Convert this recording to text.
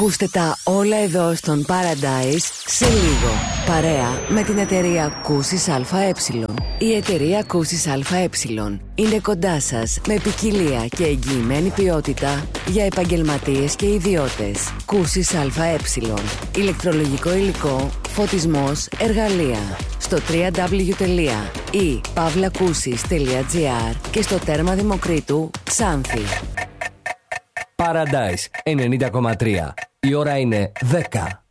Ακούστε τα όλα εδώ στον Paradise σε λίγο. Παρέα με την εταιρεία Κούσης ΑΕ. Η εταιρεία Κούσης ΑΕ είναι κοντά σας με ποικιλία και εγγυημένη ποιότητα για επαγγελματίες και ιδιώτες. Κούσης ΑΕ. Ηλεκτρολογικό υλικό, φωτισμός, εργαλεία. Στο www.pavlakusis.gr και στο τέρμα Δημοκρίτου Ξάνθη. Paradise 90,3. Η ώρα είναι 10.